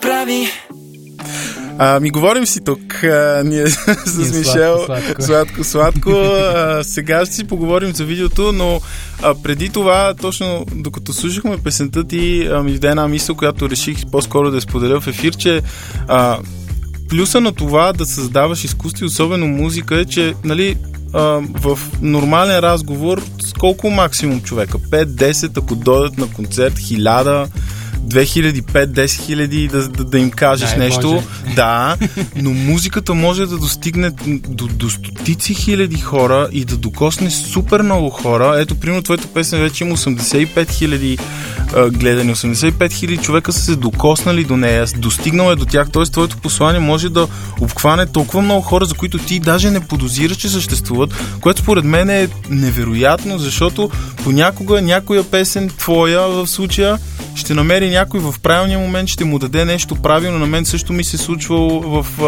прави. Ми говорим си тук. Ние с Мишел. Сладко. Сега ще си поговорим за видеото, но преди това, точно докато слушахме песента ти, ми даде една мисъл, която реших по-скоро да я споделя в ефир, че плюса на това да създаваш изкуство и особено музика е, че нали, в нормален разговор с колко максимум човека? 5-10, ако дойдат на концерт, 1000, 2000, 5-10 хиляди да им кажеш нещо. Боже. Да, но музиката може да достигне до стотици хиляди хора и да докосне супер много хора. Ето, примерно, твоята песен вече има 85 хиляди гледани. 85 хиляди човека са се докоснали до нея, достигнал е до тях, т.е. твоето послание може да обхване толкова много хора, за които ти даже не подозираш, че съществуват, което според мен е невероятно, защото понякога някоя песен твоя в случая ще намери някой в правилния момент, ще му даде нещо правилно. На мен също ми се случвало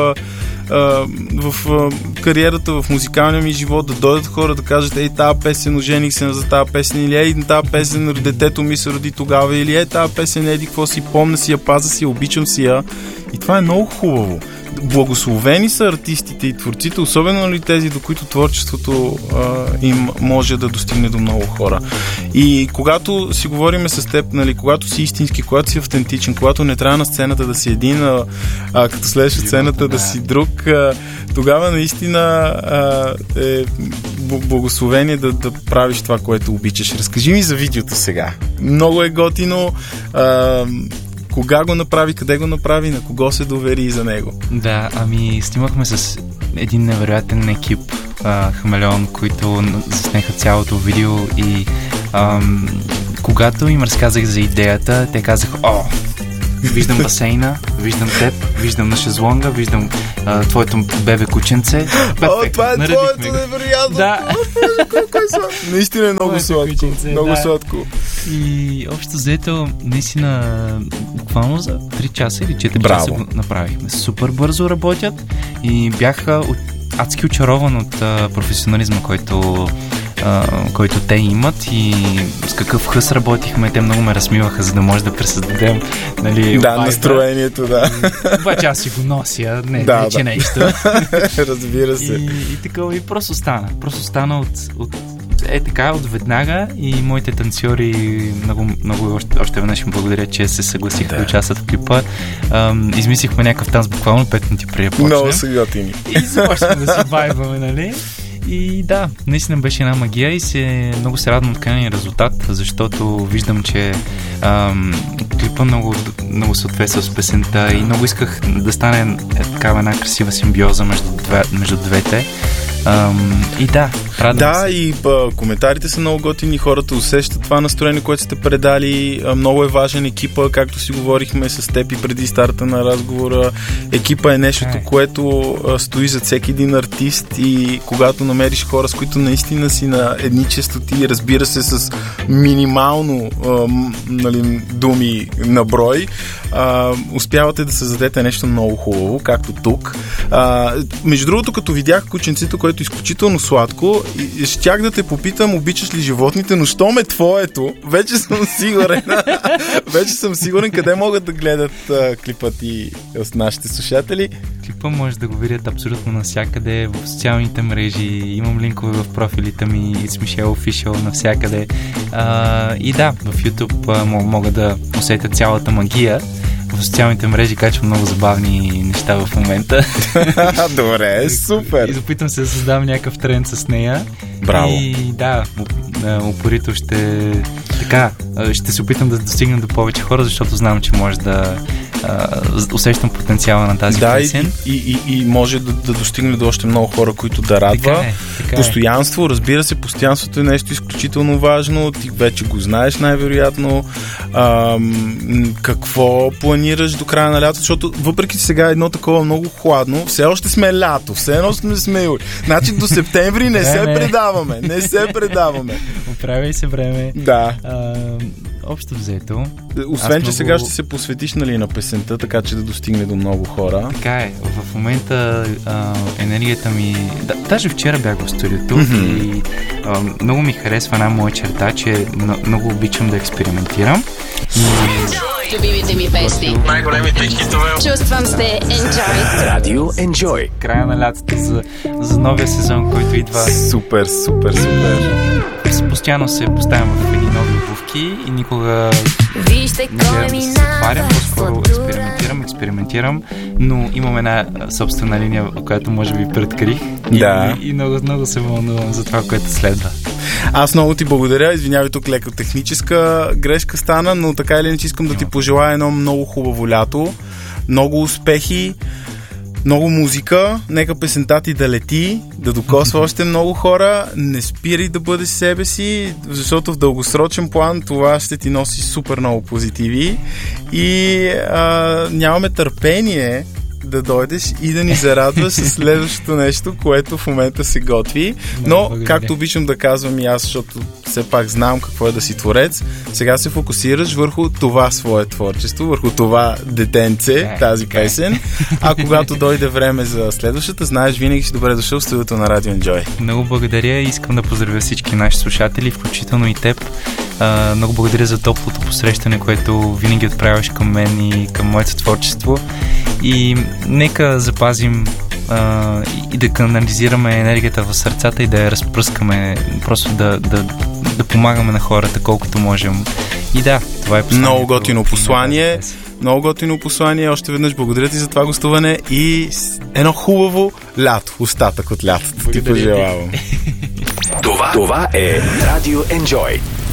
в кариерата, в музикалния ми живот, да дойдат хора да кажат: ей, тази песен, ожених се за тази песен, или ей, тази песен, детето ми се роди тогава, или ей, тази песен, еди, какво си, помня си я, паза си я, обичам си я. И това е много хубаво. Благословени са артистите и творците, особено ли тези, до които творчеството им може да достигне до много хора. И когато си говорим с теб, нали, когато си истински, когато си автентичен, когато не трябва на сцената да си един, като следваш сцената да си друг, тогава наистина е благословение да правиш това, което обичаш. Разкажи ми за видеото сега. Много е готино. Кога го направи, къде го направи, на кого се довери и за него? Да, снимахме с един невероятен екип, Хамелеон, които заснеха цялото видео и когато им разказах за идеята, те казаха: о, виждам басейна, виждам теб, виждам на шезлонга, виждам твоето бебе кученце. О, това е твоето невероятно! Да. Колко е сладко! Наистина е много сладко. Кученце, много да. Сладко. И общо взето, наистина, буквално за 3 часа или 4 Браво. часа го направихме. Супер бързо работят и бях адски очарован от професионализма, който те имат и с какъв хъс работихме. Те много ме размиваха, за да може да пресъздадем, нали, Да, настроението, да. Обаче аз си го нося, Да. нещо. Разбира се. И така, и просто стана от веднага, и моите танцори много още веднъж им благодаря, че се съгласиха да участват в клипа. Измислихме някакъв танц буквално 5 минути преди да почнем. Много са готини. И започнахме да си вайбваме, нали? И да, наистина беше една магия и много се радвам от крайния резултат, защото виждам, че клипа много съответства с песента и много исках да стане такава една красива симбиоза между двете. И да, радвам се. И коментарите са много готини, хората усещат това настроение, което сте предали. Много е важен екипа, както си говорихме с теб и преди старта на разговора. Екипа е нещото, което стои зад всеки един артист, и когато намериш хора, с които наистина си на едни честоти, разбира се, с минимално думи на брой, успявате да създадете нещо много хубаво, както тук. Между другото, като видях кученцето, което е изключително сладко, щях да те попитам: обичаш ли животните, но щом е твоето, вече съм сигурен къде могат да гледат клипа ти с нашите слушатели. Клипа може да го видят абсолютно навсякъде, в социалните мрежи, имам линкове в профилите ми, с Мишел Official навсякъде. И да, в YouTube мога да усетя цялата магия. В социалните мрежи качвам много забавни неща в момента. Добре, супер! И запитам се да създавам някакъв тренд с нея. Браво! И да, упорито ще се опитам да достигна до повече хора, защото знам, че може да усещам потенциала на тази песен. И може да достигне до още много хора, които да радва. Така Постоянство, разбира се, постоянството е нещо изключително важно. Ти вече го знаеш най-вероятно. Какво планираш до края на лято? Защото въпреки сега едно такова много хладно, все още сме лято, все едно сме юли. Значи до септември не се предаваме. Оправяй се време. Да. Общо взето. Освен, че сега ще се посветиш, нали, на песента, така че да достигне до много хора. Така е. В момента енергията ми... Даже вчера бях в студиото и много ми харесва една моя черта, че много обичам да експериментирам. Любимите ми песни. Най-големите хитове. Чувствам се Enjoy. Радио Enjoy. Края на лятото за новия сезон, който идва. Супер. Постоянно се поставям в едни нови обувки и никога Вижте не гледам да се затварям, по-скоро експериментирам, но имам една собствена линия, която може би предкрих. Да. И много се вълнувам за това, което следва. Аз много ти благодаря. Извинявай, тук леко техническа грешка стана, но така или иначе искам да ти пожелая едно много хубаво лято, много успехи, много музика, нека песента ти да лети, да докосва още много хора, не спирай да бъдеш себе си, защото в дългосрочен план това ще ти носи супер много позитиви и нямаме търпение да дойдеш и да ни зарадваш с следващото нещо, което в момента се готви. Но, както обичам да казвам и аз, защото все пак знам какво е да си творец, сега се фокусираш върху това свое творчество, върху това детенце, тази песен. А когато дойде време за следващата, знаеш, винаги си добре дошъл в студиото на Radio Enjoy. Много благодаря и искам да поздравя всички наши слушатели, включително и теб. Много благодаря за топлото посрещане, което винаги отправяш към мен и към моето творчество. И нека запазим и да канализираме енергията в сърцата и да я разпръскаме, просто да помагаме на хората колкото можем. И да, това е посланието. Много готино послание. Много готино послание. Още веднъж благодаря ти за това гостуване и едно хубаво лято, остатък от лятото ти пожелавам. Това е Radio Enjoy.